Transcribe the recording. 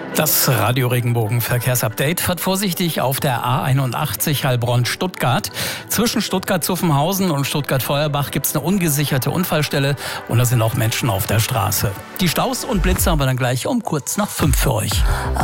Das Radio Regenbogen Verkehrsupdate. Fahrt vorsichtig auf der A81 Heilbronn-Stuttgart. Zwischen Stuttgart-Zuffenhausen und Stuttgart-Feuerbach gibt es eine ungesicherte Unfallstelle und da sind auch Menschen auf der Straße. Die Staus und Blitze haben wir dann gleich um kurz nach 5 für euch.